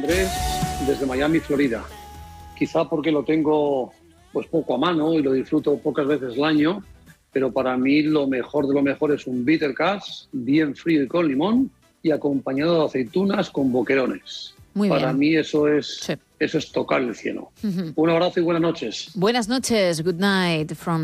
Andrés, desde Miami, Florida. Quizá porque lo tengo pues poco a mano y lo disfruto pocas veces al año, pero para mí lo mejor de lo mejor es un bitter cash, bien frío y con limón, y acompañado de aceitunas con boquerones. Muy Para bien. mí eso es Sí. tocar el cielo. Un abrazo y buenas noches. Buenas noches. Good night from